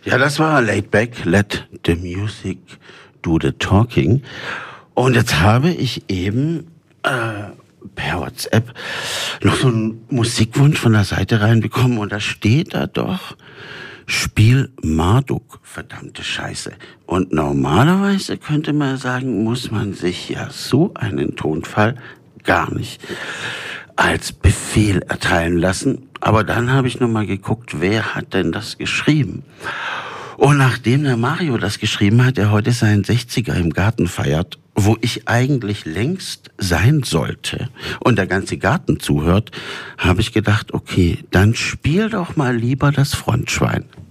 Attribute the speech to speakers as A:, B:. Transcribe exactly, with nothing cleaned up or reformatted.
A: Ja, das war Laid Back, Let the Music Do the Talking. Und jetzt habe ich eben äh, per WhatsApp noch so einen Musikwunsch von der Seite reinbekommen und da steht da doch, Spiel Marduk, verdammte Scheiße. Und normalerweise könnte man sagen, muss man sich ja so einen Tonfall gar nicht als Befehl erteilen lassen. Aber dann habe ich nochmal geguckt, wer hat denn das geschrieben? Und nachdem der Mario das geschrieben hat, der heute seinen sechziger im Garten feiert, wo ich eigentlich längst sein sollte und der ganze Garten zuhört, habe ich gedacht, okay, dann spiel doch mal lieber das Frontschwein.